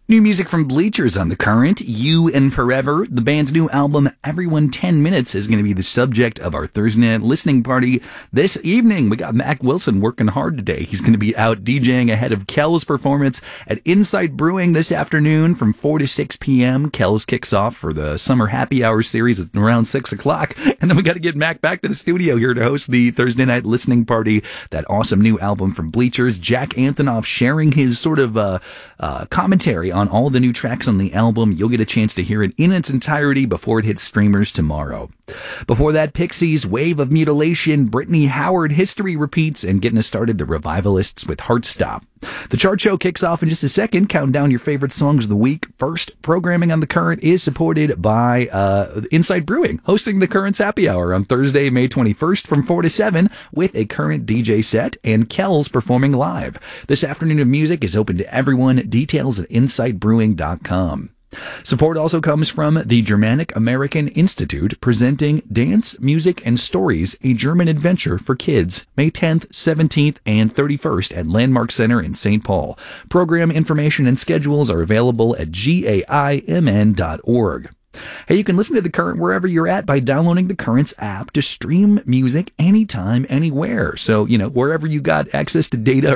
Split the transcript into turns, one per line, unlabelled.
New music from Bleachers on The Current, You and Forever. The band's new album, Everyone 10 Minutes, is going to be the subject of our Thursday night listening party this evening. We got Mac Wilson working hard today. He's going to be out DJing ahead of Kel's performance at Insight Brewing this afternoon from 4 to 6 p.m. Kel's kicks off for the Summer Happy Hour series at around 6 o'clock. And then we got to get Mac back to the studio here to host the Thursday night listening party. That awesome new album from Bleachers. Jack Antonoff sharing his sort of commentary on all the new tracks on the album. You'll get a chance to hear it in its entirety before it hits streamers tomorrow. Before that, Pixies, Wave of Mutilation, Brittany Howard, History Repeats, and getting us started, the Revivalists with Heartstop. The chart show kicks off in just a second, counting down your favorite songs of the week. First, programming on The Current is supported by Insight Brewing, hosting The Current's Happy Hour on Thursday, May 21st from 4 to 7 with a Current DJ set and Kel's performing live. This afternoon of music is open to everyone. Details at insightbrewing.com. Support also comes from the Germanic American Institute, presenting Dance, Music, and Stories, a German adventure for kids, May 10th, 17th, and 31st at Landmark Center in St. Paul. Program information and schedules are available at gaimn.org. Hey, you can listen to The Current wherever you're at by downloading The Current's app to stream music anytime, anywhere. So, wherever you got access to data